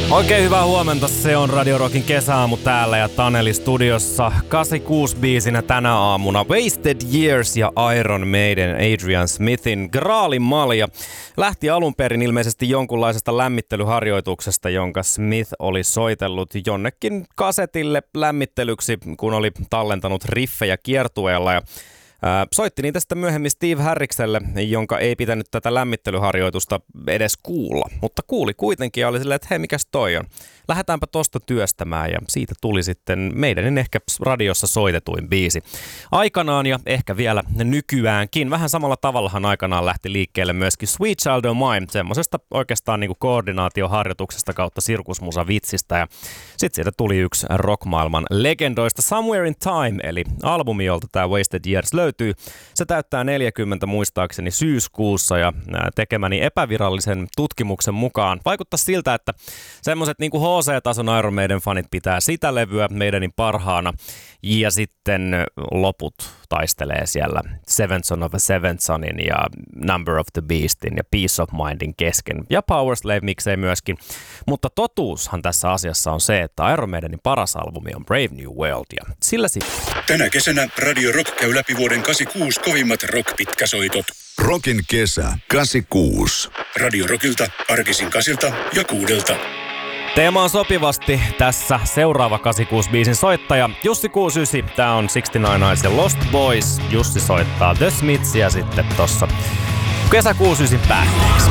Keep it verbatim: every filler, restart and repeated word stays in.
Oikein hyvää huomenta, se on Radio Rockin kesäaamu täällä ja Taneli studiossa. kahdeksankymmentäkuusi biisinä tänä aamuna Wasted Years ja Iron Maiden Adrian Smithin Graalin malja lähti alun perin ilmeisesti jonkunlaisesta lämmittelyharjoituksesta, jonka Smith oli soitellut jonnekin kasetille lämmittelyksi, kun oli tallentanut riffejä kiertueella ja Äh, soitti niitä sitten myöhemmin Steve Harrikselle, jonka ei pitänyt tätä lämmittelyharjoitusta edes kuulla, mutta kuuli kuitenkin ja oli silleen, että hei, mikäs toi on? Lähdetäänpä tosta työstämään ja siitä tuli sitten meidän ehkä radiossa soitetuin biisi. Aikanaan ja ehkä vielä nykyäänkin, vähän samalla tavallahan aikanaan lähti liikkeelle myöskin Sweet Child O' Mine, semmosesta oikeastaan niinku koordinaatioharjoituksesta kautta sirkusmusavitsistä ja sitten siitä tuli yksi rockmaailman legendoista Somewhere in Time, eli albumi, jolta tämä Wasted Years löytyy. Se täyttää neljäkymmentä muistaakseni syyskuussa ja tekemäni epävirallisen tutkimuksen mukaan vaikuttaa siltä, että semmoiset niinku H C-tason Iron Maiden fanit pitää sitä levyä meidänin parhaana ja sitten loput taistelee siellä Seventh Son of a Seventh Sonin ja Number of the Beastin ja Peace of Mindin kesken ja Powerslave miksei myöskin. Mutta totuushan tässä asiassa on se, että Iron Maidenin paras albumi on Brave New World ja sillä sitten. Tänä kesänä Radio Rock käy läpi vuoden kahdeksankymmentäkuusi kovimmat rock-pitkäsoitot. Rockin kesä kahdeksankymmentäkuusi. Radio Rockilta arkisin kasilta ja kuudelta. Teemaan sopivasti tässä seuraava kahdeksankymmentäkuusi biisin soittaja Jussi kuusikymmentäyhdeksän. Tää on kuusikymmentäyhdeksän Eyes ja Lost Boys. Jussi soittaa The Smithsia sitten tossa kesä kuusikymmentäyhdeksän päätteeksi.